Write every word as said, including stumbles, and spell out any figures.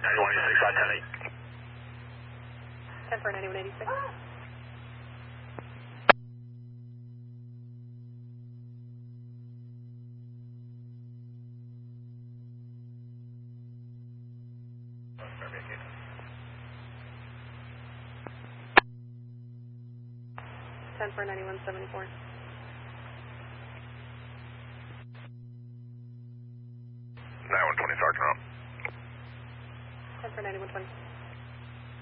ninety-one eighty-six, hot ten eight. ten for ninety-one eighty-six. ten for ninety-one seventy-four. ninety-one twenty, Sergeant. ten for ninety-one twenty.